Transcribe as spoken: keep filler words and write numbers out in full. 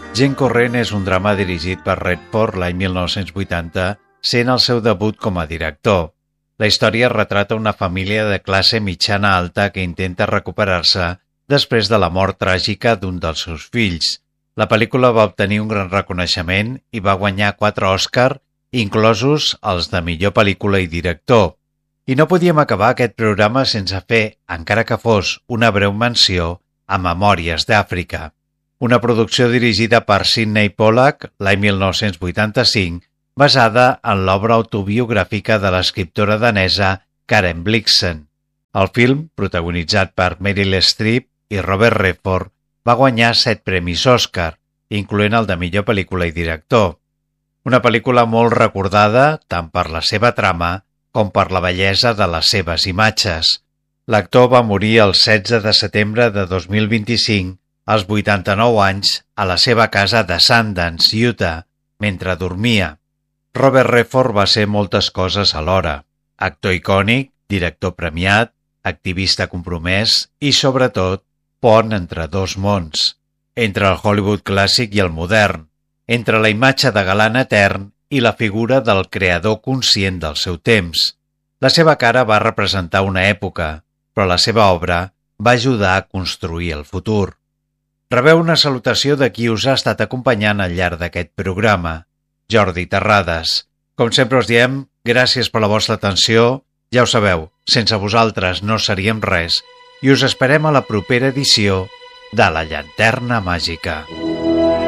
Gent corrent és un drama dirigit per Redford l'any mil nou-cents vuitanta, sent el seu debut com a director. La història retrata una família de classe mitjana alta que intenta recuperar-se després de la mort tràgica d'un dels seus fills. La pel·lícula va obtenir un gran reconeixement i va guanyar quatre Òscar, inclosos els de millor pel·lícula i director. I no podíem acabar aquest programa sense fer, encara que fos una breu menció, a Memòries d'Àfrica, una producció dirigida per Sidney Pollack l'any mil nou-cents vuitanta-cinc, basada en l'obra autobiogràfica de l'escriptora danesa Karen Blixen. El film, protagonitzat per Meryl Streep i Robert Redford, va guanyar set premis Òscar, incloent el de millor pel·lícula i director. Una pel·lícula molt recordada tant per la seva trama com per la bellesa de les seves imatges. L'actor va morir el setze de setembre de dos mil vint-i-cinc, als vuitanta-nou anys, a la seva casa de Sundance, Utah, mentre dormia. Robert Redford va ser moltes coses alhora. Actor icònic, director premiat, activista compromès i, sobretot, pont entre dos mons, entre el Hollywood clàssic i el modern, entre la imatge de galant etern i la figura del creador conscient del seu temps. La seva cara va representar una època, però la seva obra va ajudar a construir el futur. Rebeu una salutació de qui us ha estat acompanyant al llarg d'aquest programa, Jordi Terrades. Com sempre us diem, gràcies per la vostra atenció. Ja ho sabeu, sense vosaltres no seríem res i us esperem a la propera edició de La Llanterna Màgica.